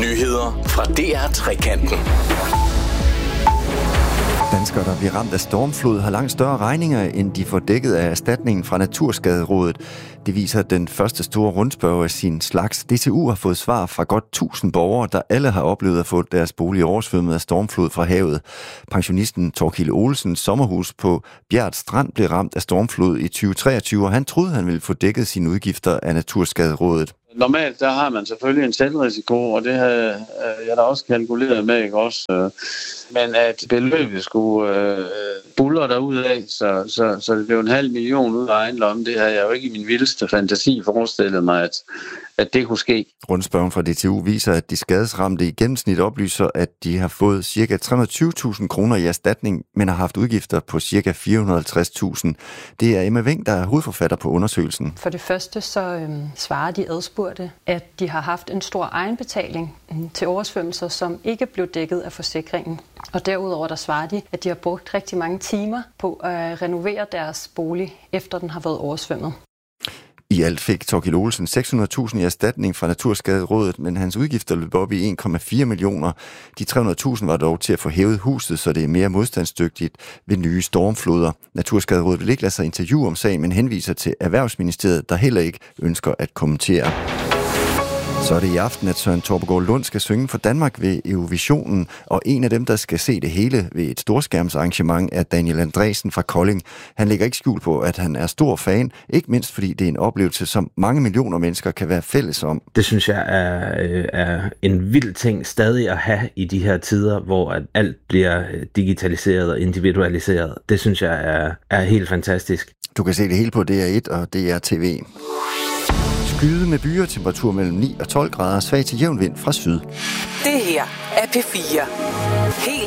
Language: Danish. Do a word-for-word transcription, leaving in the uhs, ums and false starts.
Nyheder fra D R Trekanten. Danskere, der bliver ramt af stormflod, har langt større regninger, end de får dækket af erstatningen fra Naturskaderådet. Det viser den første store rundspørge af sin slags. D T U har fået svar fra godt tusind borgere, der alle har oplevet at få deres bolig oversvømmet af stormflod fra havet. Pensionisten Thorkild Olsens sommerhus på Bjert Strand blev ramt af stormflod i tyve treogtyve, og han troede, han ville få dækket sine udgifter af Naturskaderådet. Normalt der har man selvfølgelig en selvrisiko, og det havde jeg da også kalkuleret med, ikke også? Men at beløbet skulle øh, buller derudad, så, så, så det blev en halv million ud af egen lomme, det havde jeg jo ikke i min vildeste fantasi forestillet mig, at, at det kunne ske. Rundspørgen fra D T U viser, at de skadesramte i gennemsnit oplyser, at de har fået ca. tre hundrede og tyve tusind kroner i erstatning, men har haft udgifter på ca. fire hundrede og halvtreds tusind. Det er Emma Weng, der er hovedforfatter på undersøgelsen. For det første så øhm, svarer de adspurgte, at de har haft en stor egenbetaling til oversvømmelser, som ikke blev dækket af forsikringen. Og derudover der svarer de, at de har brugt rigtig mange timer på at renovere deres bolig, efter den har været oversvømmet. I alt fik Thorkild Olsen seks hundrede tusind i erstatning fra Naturskaderådet, men hans udgifter løb op i en komma fire millioner. De tre hundrede tusind var dog til at få hævet huset, så det er mere modstandsdygtigt ved nye stormfloder. Naturskaderådet vil ikke lade sig interviewe om sagen, men henviser til Erhvervsministeriet, der heller ikke ønsker at kommentere. Så er det i aften, at Søren Torpegaard Lund skal synge for Danmark ved Eurovisionen, og en af dem, der skal se det hele ved et storskærmsarrangement, er Daniel Andresen fra Kolding. Han lægger ikke skjul på, at han er stor fan, ikke mindst fordi det er en oplevelse, som mange millioner mennesker kan være fælles om. Det synes jeg er, er en vild ting stadig at have i de her tider, hvor at alt bliver digitaliseret og individualiseret. Det synes jeg er, er helt fantastisk. Du kan se det hele på D R et og D R T V. Skyde med byer, temperatur mellem ni og tolv grader, svag til jævn vind fra syd. Det her er P fire. Helt